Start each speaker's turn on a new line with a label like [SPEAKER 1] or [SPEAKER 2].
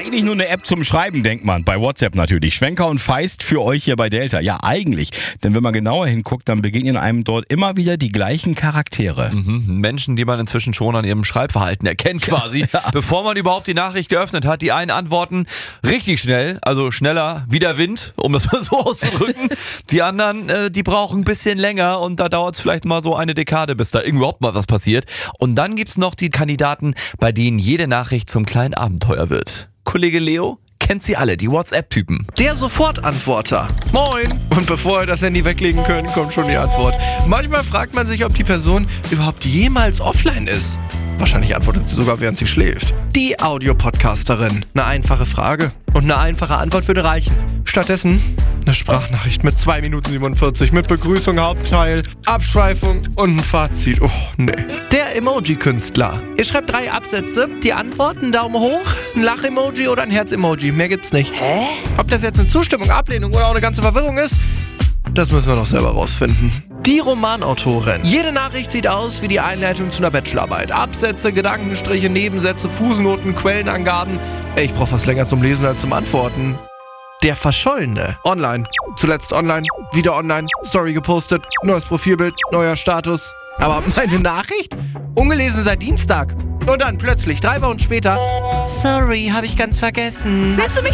[SPEAKER 1] eigentlich nur eine App zum Schreiben, denkt man. Bei WhatsApp natürlich. Schwenker und Feist für euch hier bei Delta. Ja, eigentlich. Denn wenn man genauer hinguckt, dann begegnen einem dort immer wieder die gleichen Charaktere.
[SPEAKER 2] Menschen, die man inzwischen schon an ihrem Schreibverhalten erkennt quasi.
[SPEAKER 1] Ja.
[SPEAKER 2] Bevor man überhaupt die Nachricht geöffnet hat, die einen antworten richtig schnell, also schneller wie der Wind, um das mal so auszudrücken. Die anderen, die brauchen ein bisschen länger und da dauert es vielleicht mal so eine Dekade, bis da überhaupt mal was passiert. Und dann gibt's noch die Kandidaten, bei denen jede Nachricht zum kleinen Abenteuer wird. Kollege Leo kennt sie alle, die WhatsApp-Typen.
[SPEAKER 3] Der Sofortantworter. Moin. Und bevor ihr das Handy weglegen könnt, kommt schon die Antwort. Manchmal fragt man sich, ob die Person überhaupt jemals offline ist. Wahrscheinlich antwortet sie sogar, während sie schläft. Die Audiopodcasterin. Eine einfache Frage und eine einfache Antwort würde reichen. Stattdessen eine Sprachnachricht mit 2 Minuten 47 mit Begrüßung, Hauptteil, Abschweifung und ein Fazit. Oh, nee. Der Emoji-Künstler. Ihr schreibt 3 Absätze, die Antworten, einen Daumen hoch, ein Lach-Emoji oder ein Herz-Emoji. Mehr gibt's nicht. Hä? Ob das jetzt eine Zustimmung, Ablehnung oder auch eine ganze Verwirrung ist, das müssen wir noch selber rausfinden. Die Romanautorin. Jede Nachricht sieht aus wie die Einleitung zu einer Bachelorarbeit. Absätze, Gedankenstriche, Nebensätze, Fußnoten, Quellenangaben. Ich brauche was länger zum Lesen als zum Antworten. Der Verschollene. Online. Zuletzt online. Wieder online. Story gepostet. Neues Profilbild. Neuer Status. Aber meine Nachricht? Ungelesen seit Dienstag. Und dann plötzlich 3 Wochen später. Sorry, habe ich ganz vergessen.
[SPEAKER 4] Willst du mich